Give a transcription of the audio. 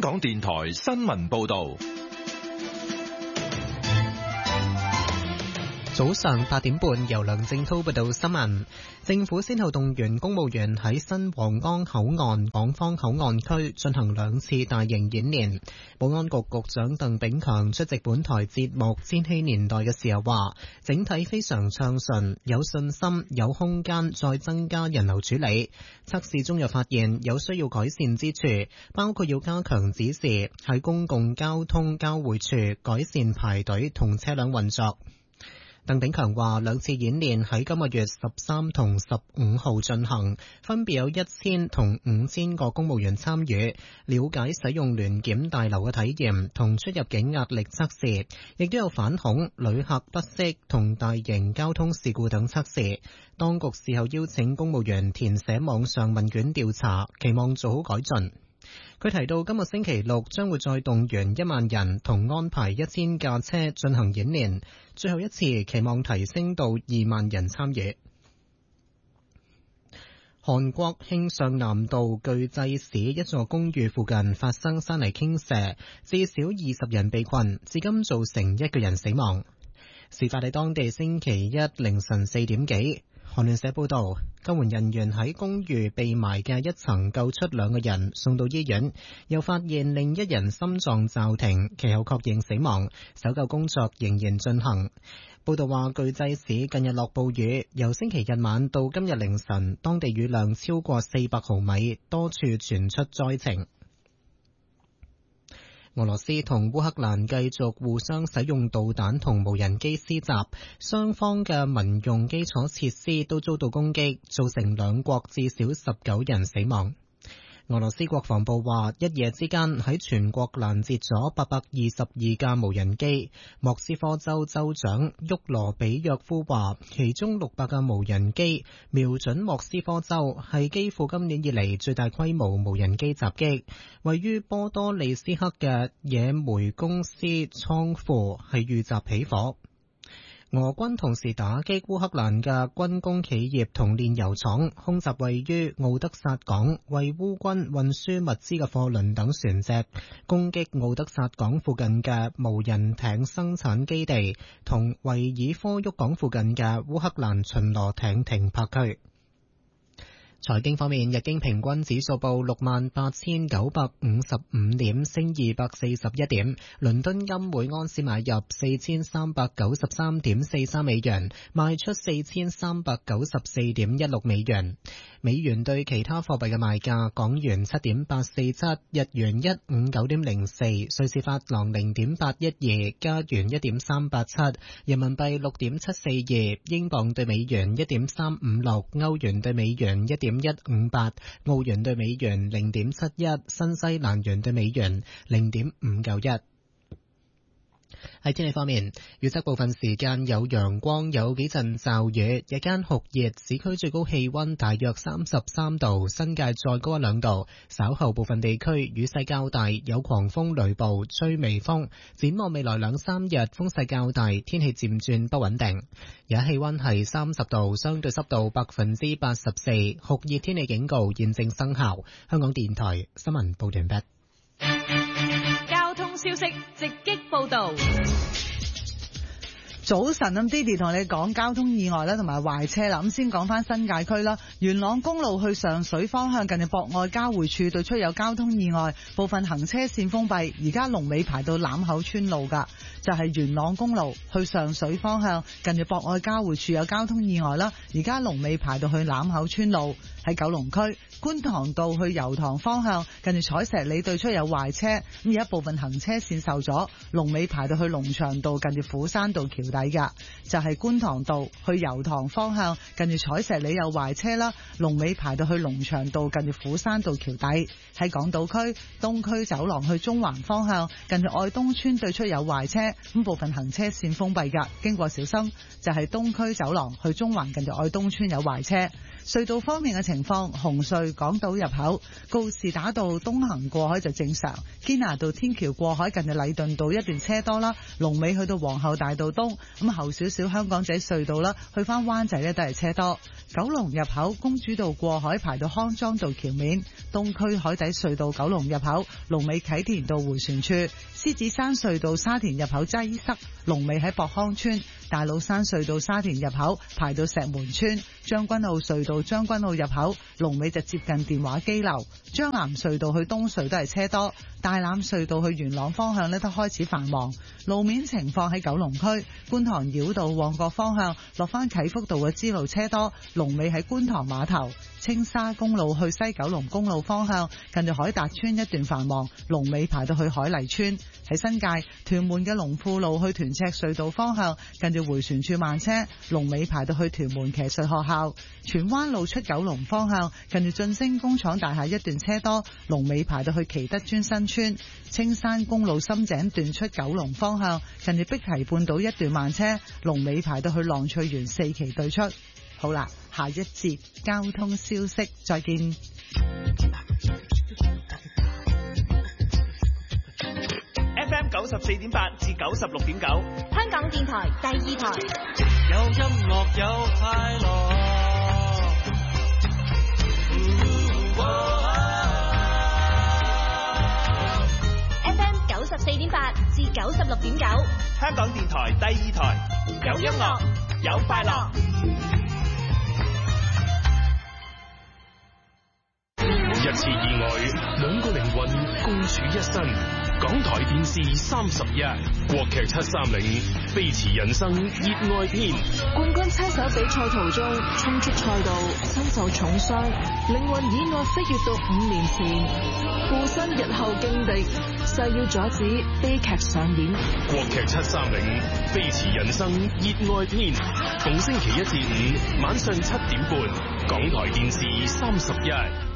港電台新聞報道。 早上8點半，由梁正滔報道新聞。政府先後動員公務員喺新皇崗口岸、港方口岸區進行2次大型演練。保安局局長鄧炳強出席本台節目《千禧年代》嘅時候話，整體非常暢順，有信心有空間再增加人流處理。測試中又發現有需要改善之處，包括要加強指示，喺公共交通交匯處改善排隊同車輛運作。鄧炳強話，2次演練喺今個月13同15號進行，分別有1000同5000個公務員參與，了解使用聯檢大樓嘅體驗同出入境壓力測試，亦都有反恐、旅客不適同大型交通事故等測試。當局事後邀請公務員填寫網上問卷調查，期望做好改進。佢提到今個星期六將會再動員1萬人同安排1000架車進行演練，最後一次期望提升到2萬人參與。韓國慶尚南道具濟市一座公寓附近發生山泥傾瀉，至少20人被困，至今造成1個人死亡。事發喺當地星期一凌晨4點幾。韓聯社報道，救援人員喺公寓被埋嘅一層救出2個人，送到醫院，又發現另一人心臟驟停，其後確認死亡，搜救工作仍然進行。報道話，具濟市近日落暴雨，由星期日晚到今日凌晨，當地雨量超過400毫米，多處傳出災情。俄羅斯同烏克蘭繼續互相使用導彈同無人機施襲，雙方嘅民用基礎設施都遭到攻擊，造成兩國至少19人死亡。俄羅斯國防部話，一夜之間喺全國攔截咗822架無人機。莫斯科州州長沃羅比約夫話，其中600架無人機瞄準莫斯科州，係基輔今年以嚟最大規模無人機襲擊。位於波多利斯克嘅野煤公司倉庫係遇襲起火。俄軍同時打擊烏克蘭嘅軍工企業同煉油廠，空襲位於奧德薩港為烏軍運輸物資嘅貨輪等船隻，攻擊奧德薩港附近嘅無人艇生產基地同維爾科沃港附近嘅烏克蘭巡邏艇停泊區。財經方面，日經平均指數報68,955點，升241點。倫敦金每盎司買入4393.43美元，賣出4394.16美元。美元對其他貨幣嘅賣價：港元7.847，日元159.04，瑞士法郎0.812，加元1.387，人民幣6.742，英鎊對美元1.356，歐元對美元1.158，澳元對美元0.71，新西蘭元對美元0.591。喺天氣方面，預測部分時間有陽光，有幾陣驟雨，日間酷熱，市區最高氣溫大約33度，新界再高1-2度。稍後部分地區雨勢較大，有狂風雷暴，吹微風。展望未來2-3日風勢較大，天氣漸轉不穩定。而家氣溫係30度，相對濕度84%，酷熱天氣警告現正生效。香港電台新聞報道完畢。 交通消息直擊報道。 早晨，Didi 同你講交通意外啦，同埋壞車啦。咁先講翻新界區啦，元朗公路去上水方向近住博愛交匯處對出有交通意外，部分行車線封閉，而家龍尾排到欖口村路噶。就係元朗公路去上水方向近住博愛交匯處有交通意外啦，而家龍尾排到去欖口村路。喺九龍區觀塘道去油塘方向近住彩石里對出有壞車，咁而一部分行車線受阻，龍尾排到去龍翔道近住虎山道橋底噶。就係觀塘道去油塘方向近住彩石里有壞車啦，龍尾排到去龍翔道近住虎山道橋底。喺港島區東區走廊去中環方向近住愛東村對出有壞車，咁部分行車線封閉噶，經過小心。就係東區走廊去中環近住愛東村有壞車。 隧道方面嘅情況，紅隧港島入口告士打道東行過海就正常，堅拿道天橋過海近住禮頓道一段車多啦，龍尾去到皇后大道東，咁後少少香港仔隧道啦，去翻灣仔呢都係車多。九龍入口公主道過海排到康莊道橋面，東區海底隧道九龍入口龍尾啟田道迴旋處，獅子山隧道沙田入口擠塞，龍尾喺博康村，大老山隧道沙田入口排到石門村，將軍澳隧道將軍澳入口龍尾就接近電話機樓，將藍隧道去東隧都係車多，大欖隧道去元朗方向呢都開始繁忙。路面情況喺九龍區觀塘繞道旺角方向落翻啟福道嘅支路車多，龍尾喺觀塘碼頭，青沙公路去西九龍公路方向近住海達村一段繁忙，龍尾排到去海麗村。喺新界屯門嘅龍富路去屯赤隧道方向近住迴旋處慢車，龍尾排到去屯門騎術學校。荃灣路出九龍方向近住晉升工廠大廈一段車多，龍尾排到去奇德邨新村。青山公路深井段出九龍方向近住碧堤半島一段慢車，龍尾排到去浪翠園4期對出。好啦，下一節交通消息再見。 FM 94.8至96.9， 香港電台第二台， 有音樂有快樂。 FM 94.8至96.9， 香港電台第二台，有音樂有快樂。 一次意外，兩個靈魂共處一身。港台電視31，國劇730，飛馳人生熱愛篇。 冠軍車手比賽途中衝出賽道，身受重傷，靈魂意外飛越到5年前，附身日後勁敵，誓要阻止悲劇上演。 國劇730，飛馳人生熱愛篇，逢星期1至5晚上7點半，港台電視31。